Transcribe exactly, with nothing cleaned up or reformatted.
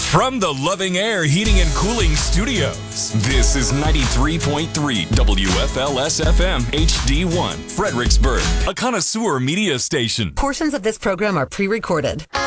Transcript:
From the Loving Air Heating and Cooling Studios, this is ninety-three point three W F L S F M H D one, Fredericksburg, a connoisseur media station. Portions of this program are pre-recorded.